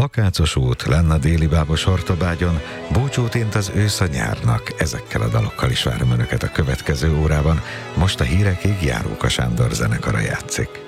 Bakácos út, lenn a déli bábos Hortobágyon, búcsút int az ősz a nyárnak. Ezekkel a dalokkal is várom önöket a következő órában. Most a hírekig Járóka Sándor zenekara játszik.